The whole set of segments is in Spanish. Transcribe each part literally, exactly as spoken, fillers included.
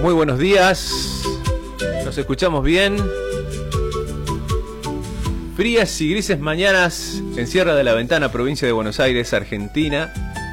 Muy buenos días. Nos escuchamos bien. Frías y grises mañanas en Sierra de la Ventana, provincia de Buenos Aires, Argentina.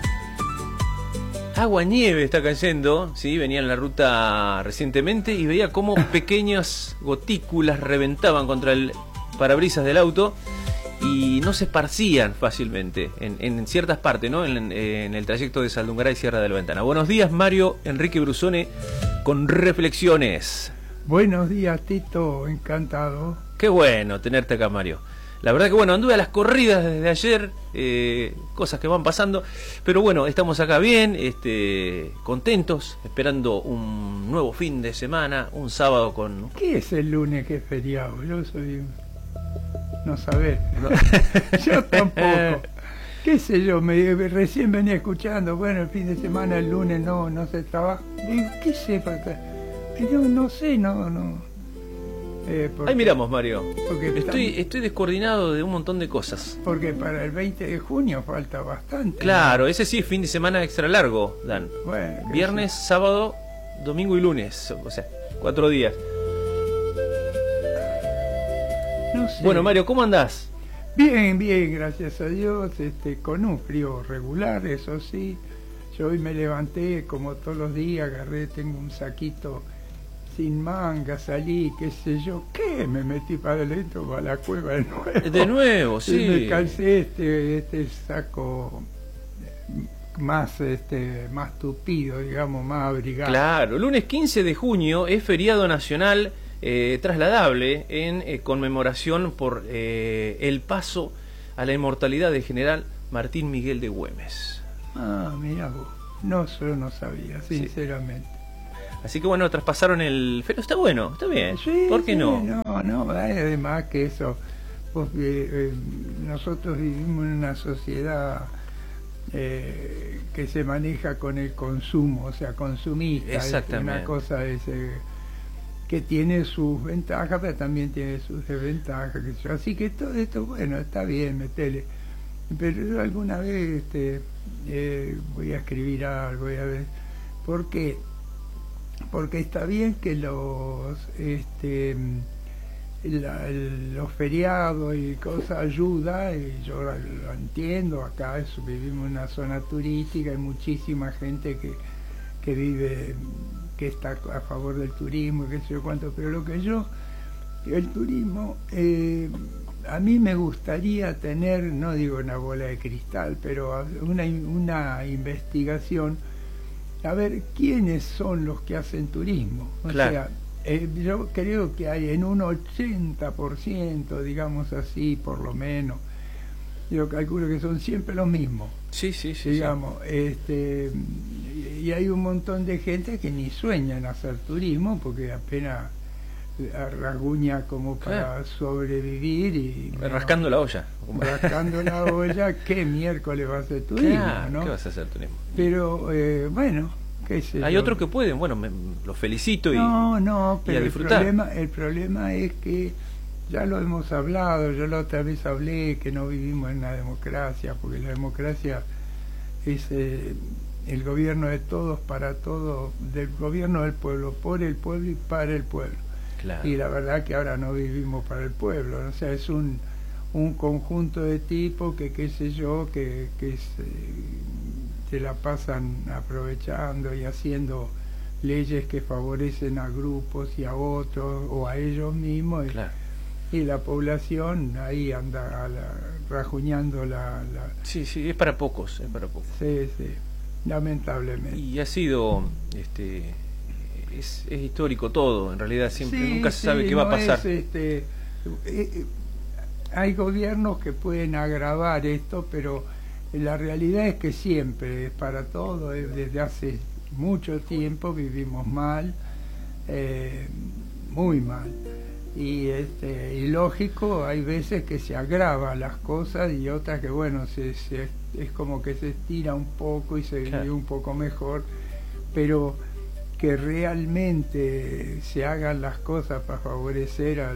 Agua nieve está cayendo, ¿sí? Venía en la ruta recientemente y veía cómo pequeñas gotículas reventaban contra el parabrisas del auto y no se esparcían fácilmente en, en ciertas partes, ¿no? En, en el trayecto de Saldungará y Sierra de la Ventana. Buenos días, Mario Enrique Brusone, con reflexiones. Buenos días, Tito, encantado. Qué bueno tenerte acá, Mario. La verdad que bueno, anduve a las corridas desde ayer, eh, cosas que van pasando, pero bueno, estamos acá bien, este, contentos, esperando un nuevo fin de semana, un sábado con... ¿Qué es el lunes que es feriado? Yo soy... no saber. No. Yo tampoco. ¿Qué sé yo? Me, recién venía escuchando, bueno, el fin de semana, el lunes no, no se trabaja. Digo, ¿qué sé? Yo no sé, no, no. Eh, porque, ahí miramos, Mario. Porque estoy, están, estoy descoordinado de un montón de cosas. Porque para el veinte de junio falta bastante. Claro, ¿no? Ese sí es fin de semana extra largo, Dan. Bueno, viernes, sí. sábado, domingo y lunes. O sea, cuatro días. No sé. Bueno, Mario, ¿cómo andás? Bien, bien, gracias a Dios. Este, con un frío regular, eso sí. Yo hoy me levanté como todos los días, agarré, tengo un saquito sin manga, salí, qué sé yo, ¿qué? Me metí para adentro, para la cueva de nuevo. De nuevo, sí. Y me calcé este, este saco más, este, más tupido, digamos, más abrigado. Claro, lunes quince de junio es feriado nacional eh, trasladable en eh, conmemoración por eh, el paso a la inmortalidad de General Martín Miguel de Güemes. Ah, mira vos, no, yo no sabía, sinceramente. Sí. Así que bueno, traspasaron el... Pero está bueno, está bien. Sí, ¿Por qué sí, no? No, no, además que eso, porque eh, nosotros vivimos en una sociedad eh, que se maneja con el consumo, o sea, consumista. Exactamente. Es una cosa es, eh, que tiene sus ventajas, pero también tiene sus desventajas. Que yo. Así que todo esto, bueno, está bien, metele. Pero yo alguna vez este, eh, voy a escribir algo, voy a ver, ¿por qué? Porque está bien que los este la, los feriados y cosas ayuda, y yo lo, lo entiendo, acá es, vivimos en una zona turística, hay muchísima gente que, que vive, que está a favor del turismo, qué sé yo cuánto, pero lo que yo, el turismo, eh, a mí me gustaría tener, no digo una bola de cristal, pero una, una investigación a ver quiénes son los que hacen turismo. O claro. sea, eh, yo creo que hay en un ochenta por ciento, digamos así, por lo menos, yo calculo que son siempre los mismos. Sí, sí, sí. Digamos, sí. Este, y hay un montón de gente que ni sueñan hacer turismo porque apenas rasguña como para claro. sobrevivir y rascando bueno, la olla rascando la olla. ¿Qué miércoles va a hacer turismo? Claro, ¿no? ¿qué vas a hacer turismo? Pero eh, bueno, qué sé hay yo. otros que pueden, bueno, me, los felicito y no no pero y a el disfrutar. problema el problema es que ya lo hemos hablado, yo la otra vez hablé que no vivimos en una democracia, porque la democracia es eh, el gobierno de todos para todos, del gobierno del pueblo, por el pueblo y para el pueblo. Claro. Y la verdad que ahora no vivimos para el pueblo, ¿no? O sea, es un, un conjunto de tipos que, qué sé yo, que, que se, se la pasan aprovechando y haciendo leyes que favorecen a grupos y a otros, o a ellos mismos, claro. y, y la población ahí anda a la, rajuñando la, la... Sí, sí, es para pocos, es para pocos. Sí, sí, lamentablemente. Y ha sido... este Es, es histórico todo, en realidad siempre sí, nunca se sí, sabe qué va no a pasar. Es, este, eh, hay gobiernos que pueden agravar esto, pero la realidad es que siempre es para todo, es, desde hace mucho tiempo vivimos mal, eh, muy mal, y este y lógico, hay veces que se agravan las cosas y otras que bueno, se, se, es como que se estira un poco y se claro. vive un poco mejor, pero que realmente se hagan las cosas para favorecer al,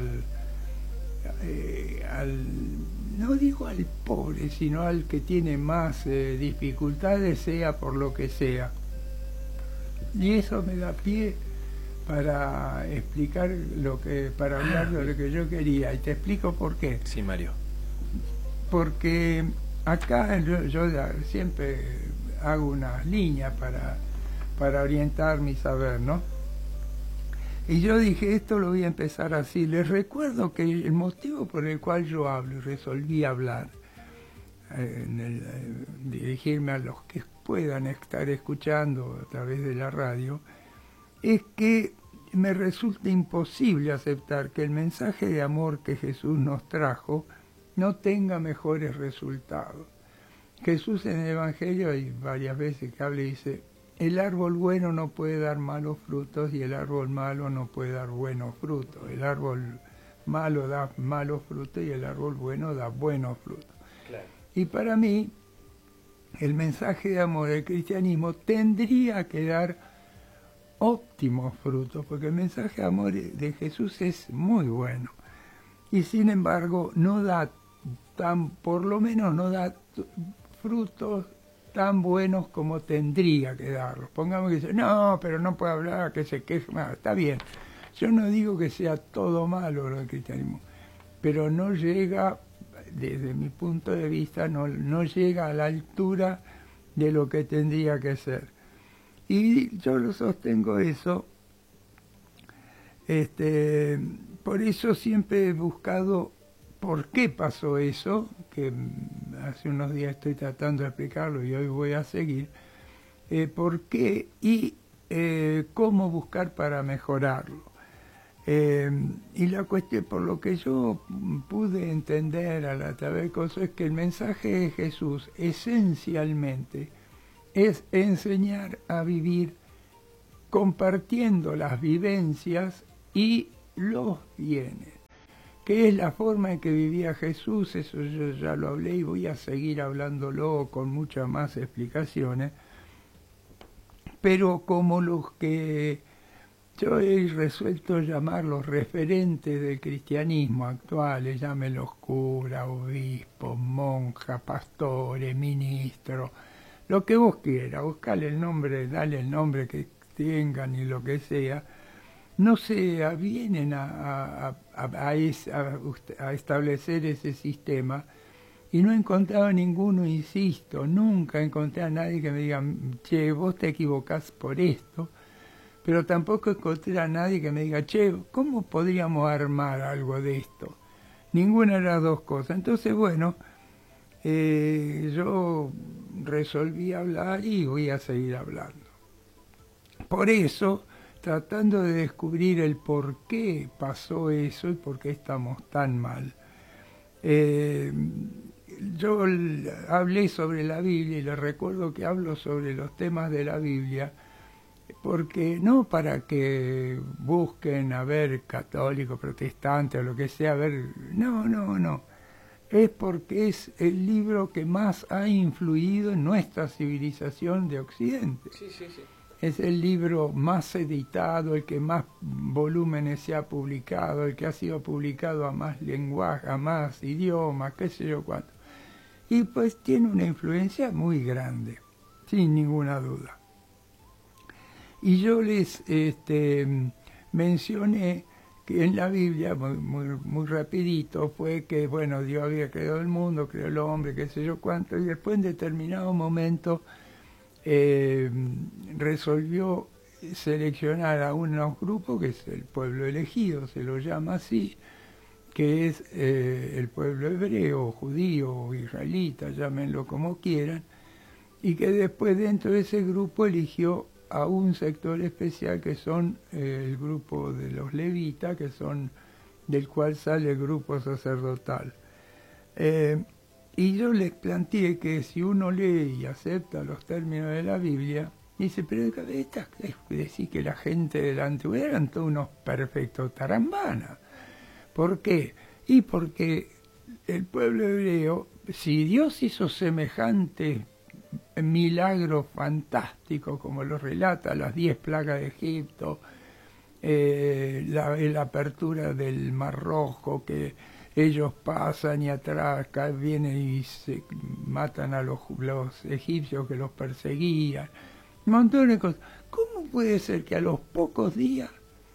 eh, al no digo al pobre, sino al que tiene más eh, dificultades, sea por lo que sea. Y eso me da pie para explicar lo que, para hablar de lo que yo quería, y te explico por qué. Sí, Mario. Porque acá yo, yo siempre hago unas líneas para, para orientar mi saber, ¿no? Y yo dije, esto lo voy a empezar así. Les recuerdo que el motivo por el cual yo hablo y resolví hablar, eh, en el, eh, dirigirme a los que puedan estar escuchando a través de la radio, es que me resulta imposible aceptar que el mensaje de amor que Jesús nos trajo no tenga mejores resultados. Jesús en el Evangelio, hay varias veces que habla y dice, el árbol bueno no puede dar malos frutos y el árbol malo no puede dar buenos frutos. El árbol malo da malos frutos y el árbol bueno da buenos frutos. Claro. Y para mí, el mensaje de amor del cristianismo tendría que dar óptimos frutos, porque el mensaje de amor de Jesús es muy bueno. Y sin embargo, no da tan, por lo menos no da frutos tan buenos como tendría que darlos. Pongamos que dice, no, pero no puede hablar, que se queje, bueno, está bien. Yo no digo que sea todo malo lo del cristianismo, pero no llega, desde mi punto de vista, no, no llega a la altura de lo que tendría que ser. Y yo lo sostengo eso, este, por eso siempre he buscado por qué pasó eso, que hace unos días estoy tratando de explicarlo y hoy voy a seguir, eh, por qué y eh, cómo buscar para mejorarlo. Eh, y la cuestión, por lo que yo pude entender a la través de cosas, es que el mensaje de Jesús esencialmente es enseñar a vivir compartiendo las vivencias y los bienes. ¿Qué es la forma en que vivía Jesús? Eso yo ya lo hablé y voy a seguir hablándolo con muchas más explicaciones. Pero como los que yo he resuelto llamar los referentes del cristianismo actuales, llámenlos curas, obispos, monjas, pastores, ministros, lo que vos quieras, buscale el nombre, dale el nombre que tengan y lo que sea, no se avienen a, a, a, a, es, a, a establecer ese sistema, y no he encontrado ninguno, insisto, nunca encontré a nadie que me diga, che, vos te equivocás por esto, pero tampoco encontré a nadie que me diga, che, ¿cómo podríamos armar algo de esto? Ninguna de las dos cosas. Entonces, bueno, eh, yo resolví hablar y voy a seguir hablando. Por eso, tratando de descubrir el por qué pasó eso y por qué estamos tan mal. Eh, yo hablé sobre la Biblia y les recuerdo que hablo sobre los temas de la Biblia, porque no para que busquen a ver católicos, protestantes o lo que sea, a ver, no, no, no. Es porque es el libro que más ha influido en nuestra civilización de Occidente. Sí, sí, sí. Es el libro más editado, el que más volúmenes se ha publicado, el que ha sido publicado a más lenguajes, a más idiomas, qué sé yo cuánto. Y pues tiene una influencia muy grande, sin ninguna duda. Y yo les este, mencioné que en la Biblia, muy, muy, muy rapidito, fue que, bueno, Dios había creado el mundo, creó el hombre, qué sé yo cuánto, y después en determinado momento Eh, resolvió seleccionar a unos grupos, que es el pueblo elegido, se lo llama así, que es eh, el pueblo hebreo, judío o israelita, llámenlo como quieran, y que después dentro de ese grupo eligió a un sector especial que son eh, el grupo de los levitas, que son del cual sale el grupo sacerdotal. Eh, Y yo les planteé que si uno lee y acepta los términos de la Biblia, dice, pero estas decir que la gente de la antigüedad eran todos unos perfectos tarambanas. ¿Por qué? Y porque el pueblo hebreo, si Dios hizo semejantes milagros fantásticos, como lo relata las diez plagas de Egipto, eh, la, la apertura del Mar Rojo, que ellos pasan y atrás vienen y se matan a los, los egipcios que los perseguían, un montón de cosas. ¿Cómo puede ser que a los pocos días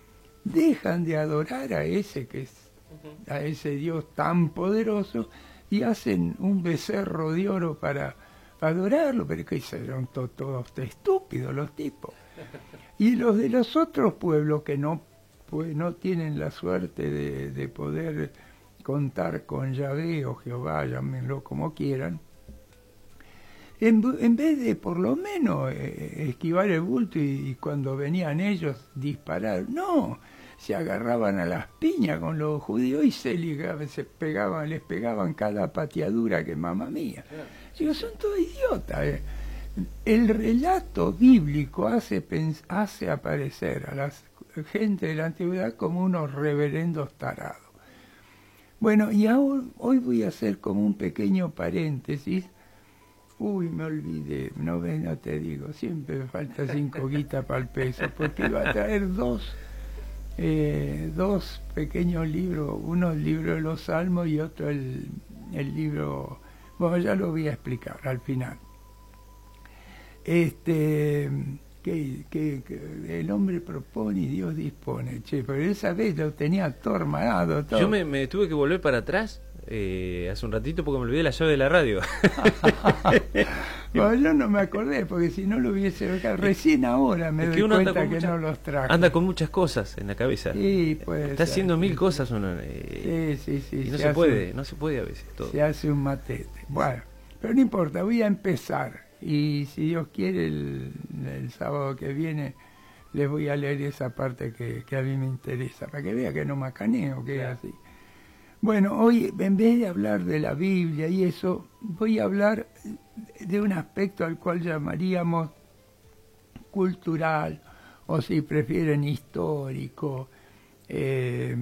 dejan de adorar a ese que es, a ese Dios tan poderoso, y hacen un becerro de oro para adorarlo, pero que son to, todos estúpidos los tipos. Y los de los otros pueblos que no, pues, no tienen la suerte de, de poder contar con Yahvé o Jehová, llámenlo como quieran, en, en vez de por lo menos eh, esquivar el bulto y, y cuando venían ellos disparar, no, se agarraban a las piñas con los judíos y se, ligaban, se pegaban, les pegaban cada pateadura que mamá mía. Digo, son todos idiotas. Eh. El relato bíblico hace, hace aparecer a la gente de la antigüedad como unos reverendos tarados. Bueno, y ahora, hoy voy a hacer como un pequeño paréntesis. Uy, me olvidé, no, no te digo, siempre me falta cinco guitas para el peso, porque iba a traer dos, eh, dos pequeños libros, uno el libro de los Salmos y otro el, el libro, bueno, ya lo voy a explicar al final. Este, que, que, que el hombre propone y Dios dispone, che, pero esa vez lo tenía todo armado, todo. Yo me, me tuve que volver para atrás eh, hace un ratito porque me olvidé la llave de la radio. Bueno, yo no me acordé, porque si no lo hubiese... Recién ahora me doy cuenta que no los traje. Anda con muchas cosas en la cabeza. Sí, pues. Está haciendo mil cosas uno. Eh, sí, sí, sí. Y no se, se puede, un, no se puede a veces todo. Se hace un matete. Bueno, pero no importa, voy a empezar. Y si Dios quiere, el, el sábado que viene les voy a leer esa parte que, que a mí me interesa, para que vea que no macaneo, que claro. Es así. Bueno, hoy en vez de hablar de la Biblia y eso, voy a hablar de un aspecto al cual llamaríamos cultural, o si prefieren histórico, eh,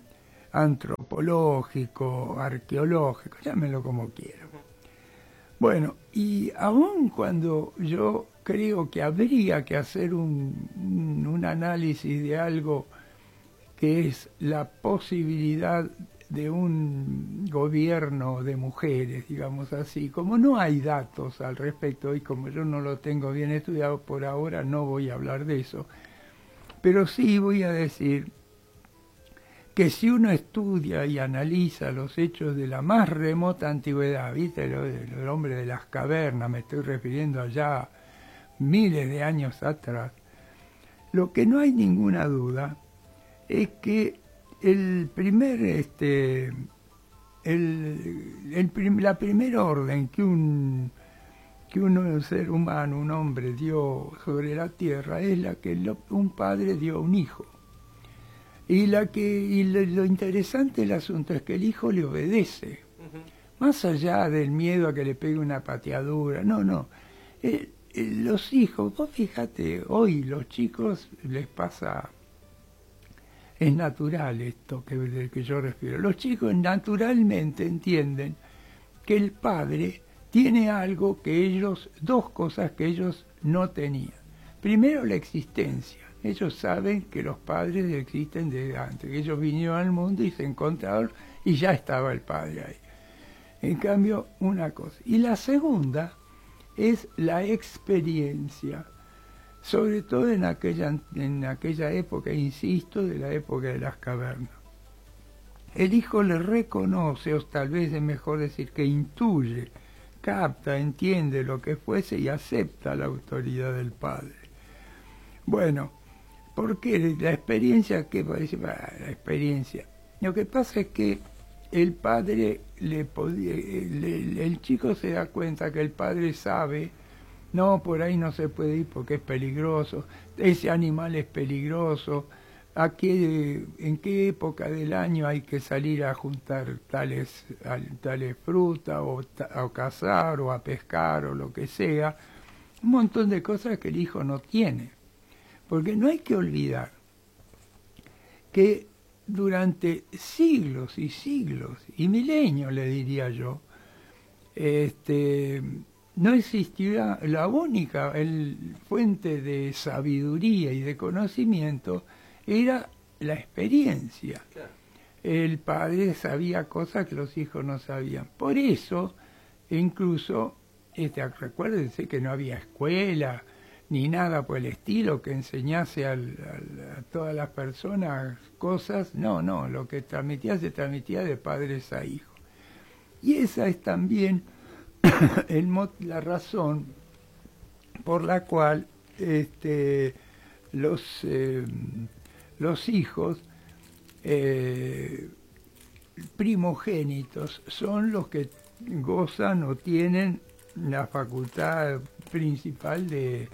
antropológico, arqueológico, llámenlo como quieran. Bueno, y aun cuando yo creo que habría que hacer un, un, un análisis de algo que es la posibilidad de un gobierno de mujeres, digamos así, como no hay datos al respecto y como yo no lo tengo bien estudiado por ahora, no voy a hablar de eso, pero sí voy a decir que si uno estudia y analiza los hechos de la más remota antigüedad, ¿viste? Lo del hombre de las cavernas, me estoy refiriendo allá miles de años atrás, lo que no hay ninguna duda es que el primer, este, el, el prim, la primera orden que un, que un ser humano, un hombre dio sobre la tierra es la que lo, un padre dio a un hijo. Y, la que, y lo, lo interesante del asunto es que el hijo le obedece, uh-huh. Más allá del miedo a que le pegue una pateadura, no, no. Eh, eh, los hijos, vos fíjate, hoy los chicos les pasa, es natural esto que, del que yo refiero. Los chicos naturalmente entienden que el padre tiene algo que ellos, dos cosas que ellos no tenían. Primero, la existencia. Ellos saben que los padres existen desde antes, que ellos vinieron al mundo y se encontraron y ya estaba el padre ahí. En cambio, una cosa. Y la segunda es la experiencia, sobre todo en aquella, en aquella época, insisto, de la época de las cavernas. El hijo le reconoce, o tal vez es mejor decir que intuye, capta, entiende lo que fuese y acepta la autoridad del padre. Bueno, porque la experiencia, ¿qué parece? La experiencia. Lo que pasa es que el padre le podía, el, el chico se da cuenta que el padre sabe, no, por ahí no se puede ir porque es peligroso, ese animal es peligroso, a qué, en qué época del año hay que salir a juntar tales, tales frutas o, o cazar o a pescar o lo que sea, un montón de cosas que el hijo no tiene. Porque no hay que olvidar que durante siglos y siglos, y milenios le diría yo, este, no existía la única el, fuente de sabiduría y de conocimiento, era la experiencia. Claro. El padre sabía cosas que los hijos no sabían. Por eso, incluso, este, recuérdense que no había escuela, ni nada por el estilo que enseñase al, al, todas las personas cosas, no, no, lo que transmitía se transmitía de padres a hijos. Y esa es también el, la razón por la cual este, los, eh, los hijos eh, primogénitos son los que gozan o tienen la facultad principal de,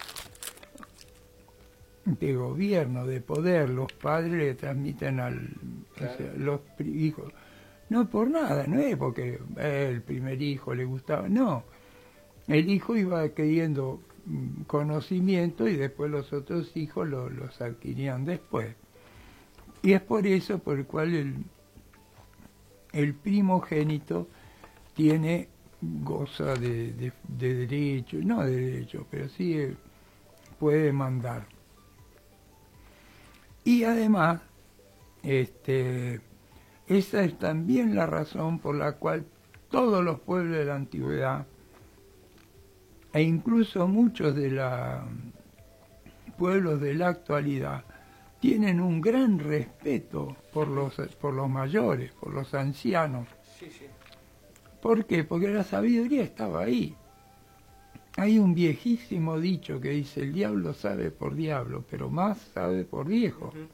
de gobierno, de poder. Los padres le transmiten al claro. O sea, los hijos. No por nada, no es porque eh, el primer hijo le gustaba, no. El hijo iba adquiriendo conocimiento y después los otros hijos lo, los adquirían después. Y es por eso por el cual el, el primogénito tiene, goza de, de, de derecho, no de derecho, pero sí eh, puede mandar. Y además, este... esa es también la razón por la cual todos los pueblos de la antigüedad, e incluso muchos de los pueblos de la actualidad, tienen un gran respeto por los, por los mayores, por los ancianos. Sí, sí. ¿Por qué? Porque la sabiduría estaba ahí. Hay un viejísimo dicho que dice, el diablo sabe por diablo, pero más sabe por viejo. Uh-huh.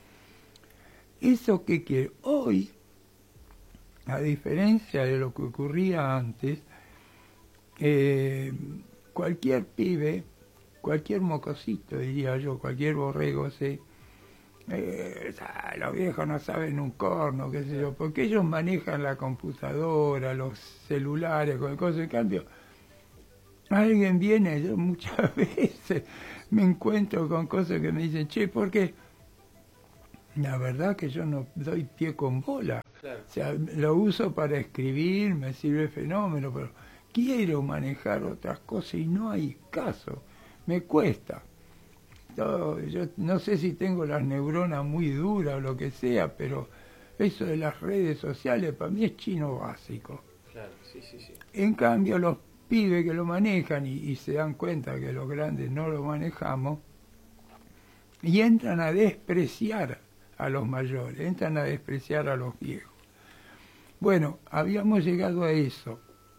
¿Eso qué quiere? Hoy, a diferencia de lo que ocurría antes, eh, cualquier pibe, cualquier mocosito, diría yo, cualquier borrego, se, eh, ah, los viejos no saben un corno, qué sé yo, porque ellos manejan la computadora, los celulares, con cosas. En cambio, alguien viene, yo muchas veces me encuentro con cosas que me dicen, che, ¿por qué? La verdad que yo no doy pie con bola. Claro. O sea, lo uso para escribir, me sirve fenómeno, pero quiero manejar otras cosas y no hay caso. Me cuesta. Todo, yo no sé si tengo las neuronas muy duras o lo que sea, pero eso de las redes sociales para mí es chino básico. Claro, sí, sí, sí. En cambio, los pibes que lo manejan y, y se dan cuenta que los grandes no lo manejamos, y entran a despreciar a los mayores, entran a despreciar a los viejos. Bueno, habíamos llegado a eso.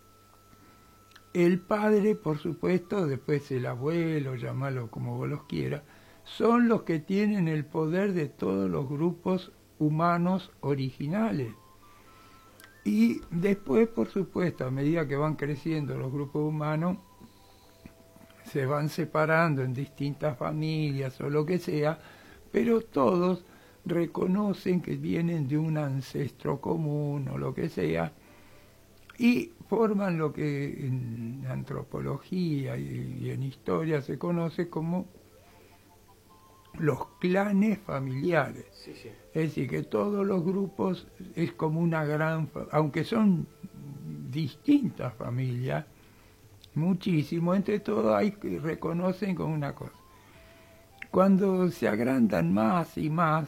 El padre, por supuesto, después el abuelo, llámalo como vos los quieras, son los que tienen el poder de todos los grupos humanos originales. Y después, por supuesto, a medida que van creciendo los grupos humanos, se van separando en distintas familias o lo que sea, pero todos reconocen que vienen de un ancestro común o lo que sea, y forman lo que en antropología y, y en historia se conoce como los clanes familiares. Sí, sí. Es decir, que todos los grupos es como una gran, aunque son distintas familias, muchísimo, entre todos hay que reconocen como una cosa. Cuando se agrandan más y más,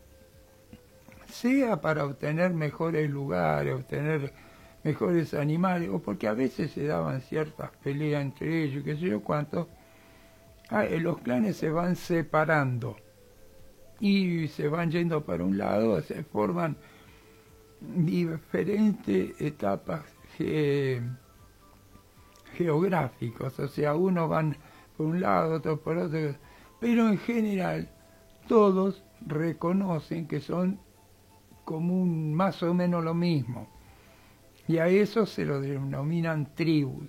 sea para obtener mejores lugares, obtener mejores animales, o porque a veces se daban ciertas peleas entre ellos, qué sé yo cuánto, ah, los clanes se van separando y se van yendo para un lado, se forman diferentes etapas ge geográficas, o sea, unos van por un lado, otros por otro, pero en general todos reconocen que son como un, más o menos lo mismo, y a eso se lo denominan tribus,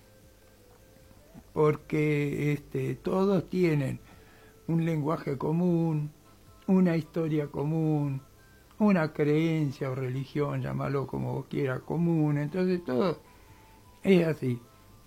porque este, todos tienen un lenguaje común, una historia común, una creencia o religión, llámalo como vos quieras, común, entonces todo es así.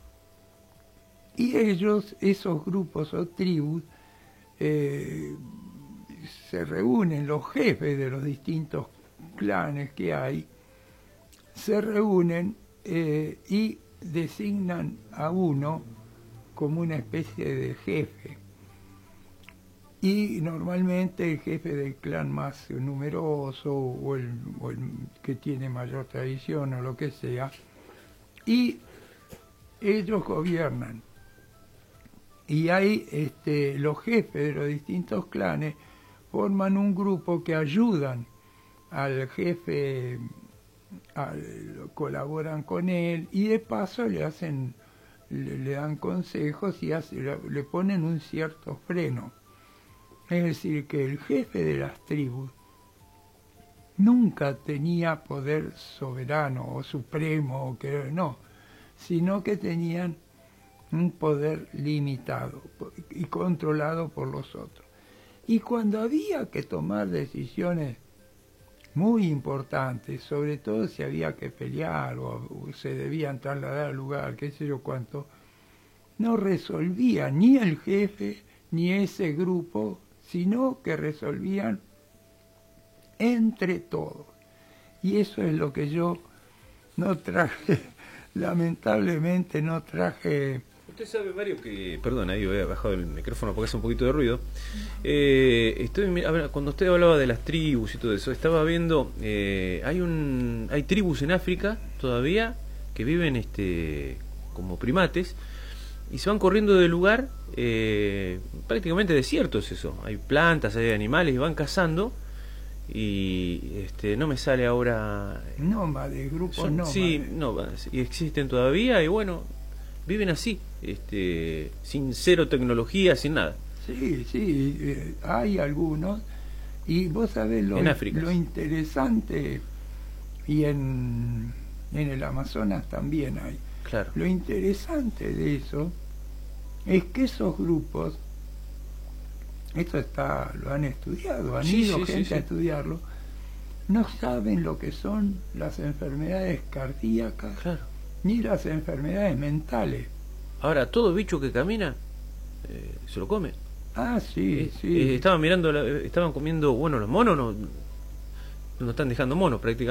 Y ellos, esos grupos o tribus, eh, se reúnen, los jefes de los distintos clanes que hay, se reúnen eh, y designan a uno como una especie de jefe. Y normalmente el jefe del clan más numeroso o el, o el que tiene mayor tradición o lo que sea, y ellos gobiernan. Y hay este, los jefes de los distintos clanes forman un grupo que ayudan al jefe, al, colaboran con él y de paso le hacen, le, le dan consejos y hace, le, le ponen un cierto freno. Es decir, que el jefe de las tribus nunca tenía poder soberano o supremo, o que no, sino que tenían un poder limitado y controlado por los otros. Y cuando había que tomar decisiones muy importantes, sobre todo si había que pelear o, o se debían trasladar al lugar, qué sé yo cuánto, no resolvía ni el jefe ni ese grupo, sino que resolvían entre todos. Y eso es lo que yo no traje, lamentablemente no traje. Usted sabe, Mario, que... Perdón, ahí he bajado el micrófono porque hace un poquito de ruido. Eh, estoy, a ver, cuando usted hablaba de las tribus y todo eso, estaba viendo... Eh, hay un hay tribus en África todavía que viven este como primates y se van corriendo del lugar, eh, prácticamente desierto es eso. Hay plantas, hay animales y van cazando y este no me sale ahora... Nómades, grupos son, nómades. Sí, nómades. Y existen todavía y bueno... Viven así, este, sin cero tecnología, sin nada. Sí, sí, eh, hay algunos. Y vos sabés lo, en África. Lo interesante, y en, en el Amazonas también hay. Claro. Lo interesante de eso es que esos grupos, esto está, lo han estudiado, han sí, ido sí, gente sí, sí. a estudiarlo, no saben lo que son las enfermedades cardíacas. Claro. Ni las enfermedades mentales. Ahora, todo bicho que camina eh, se lo come. Ah, sí, eh, sí. Eh, estaban mirando, la, estaban comiendo, bueno, los monos no, no están dejando monos prácticamente.